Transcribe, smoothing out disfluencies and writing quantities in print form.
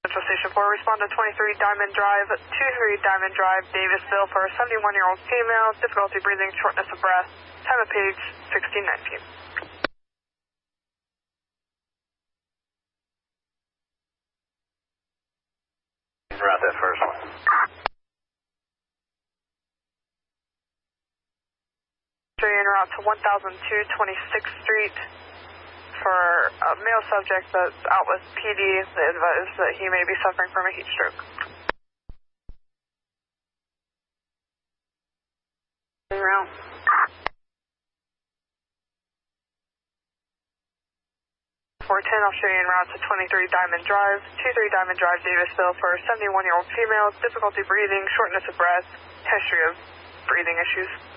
Central Station 4, respond to 23 Diamond Drive, 23 Diamond Drive, Davisville, for a 71-year-old female, difficulty breathing, shortness of breath, time of page 1619. Route that first one. En route to 1002 26th Street for a male subject that's out with PD. They advise that he may be suffering from a heat stroke. En route. 410, I'll show you en route to 23 Diamond Drive, 23 Diamond Drive, Davisville, for a 71-year-old female, difficulty breathing, shortness of breath, history of breathing issues.